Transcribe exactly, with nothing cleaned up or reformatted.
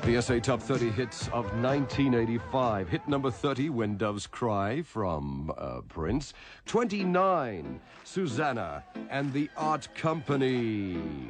The S A Top thirty Hits of nineteen eighty-five. Hit number thirty, When Doves Cry, from uh, Prince. twenty-nine, Susanna and the Art Company.